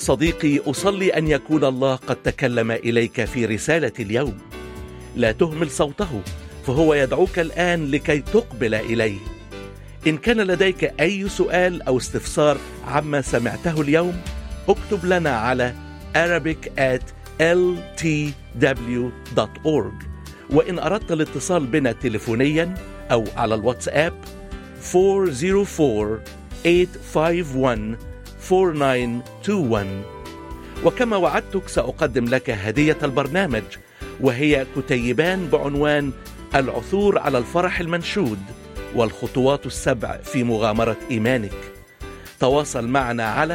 صديقي، أصلي أن يكون الله قد تكلم إليك في رسالة اليوم. لا تهمل صوته، فهو يدعوك الآن لكي تقبل إليه. إن كان لديك أي سؤال أو استفسار عما سمعته اليوم، اكتب لنا على arabic@ltw.org. وإن أردت الاتصال بنا تليفونيا أو على الواتساب 404-851-4921. وكما وعدتك سأقدم لك هدية البرنامج، وهي كتيبان بعنوان العثور على الفرح المنشود والخطوات السبع في مغامرة إيمانك. تواصل معنا على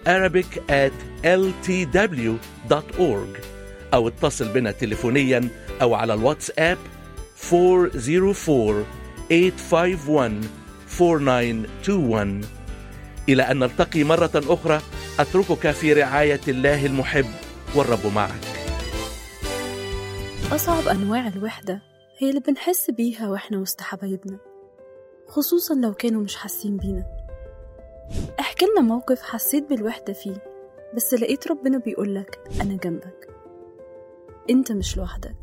arabic@ltw.org أو اتصل بنا تليفونيا أو على الواتساب 404-851-4921. إلى أن نلتقي مرة أخرى، أتركك في رعاية الله المحب، والرب معك. أصعب أنواع الوحدة هي اللي بنحس بيها وإحنا وسط حبايبنا، خصوصا لو كانوا مش حاسين بينا. احكي لنا موقف حسيت بالوحدة فيه، بس لقيت ربنا بيقولك أنا جنبك، أنت مش لوحدك.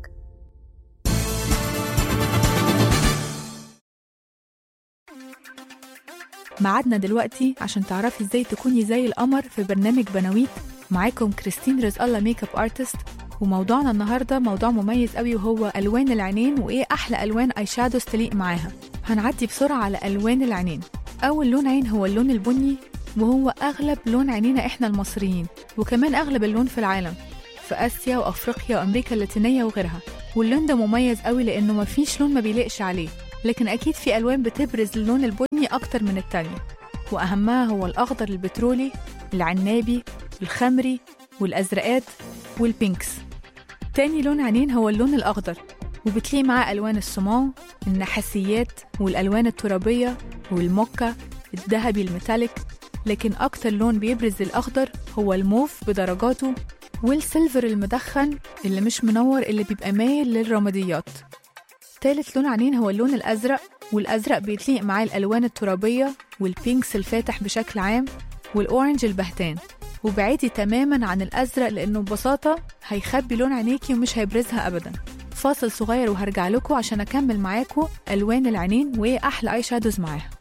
معادنا دلوقتي عشان تعرفي ازاي تكوني زي القمر في برنامج بنويت. معاكم كريستين رزق الله ميك اب ارتست، وموضوعنا النهارده موضوع مميز قوي، وهو الوان العينين وايه احلى الوان اي شادوز تليق معاها. هنعدي بسرعه على الوان العينين. اول لون عين هو اللون البني، وهو اغلب لون عينينا احنا المصريين، وكمان اغلب اللون في العالم، في اسيا وافريقيا وامريكا اللاتينيه وغيرها. واللون ده مميز قوي لانه مفيش لون ما بيليقش عليه، لكن اكيد في الوان بتبرز اللون البني اكتر من التانية، واهمها هو الاخضر البترولي، العنابي، الخمري، والازرقات، والبينكس. تاني لون عينين هو اللون الاخضر، وبتليق معاه الوان الصمام، النحاسيات، والالوان الترابيه، والموكا، الذهبي الميتاليك. لكن اكتر لون بيبرز الاخضر هو الموف بدرجاته، والسيلفر المدخن اللي مش منور اللي بيبقى مايل للرماديات. تالت لون عينين هو اللون الازرق، والازرق بيتليق معاه الالوان الترابيه، والبينكس الفاتح بشكل عام، والاورنج البهتان. وبعيدي تماما عن الازرق لانه ببساطه هيخبي لون عينيكي ومش هيبرزها ابدا. فاصل صغير وهرجع لكم عشان اكمل معاكم الوان العينين وايه احلى اي شادوز معاها.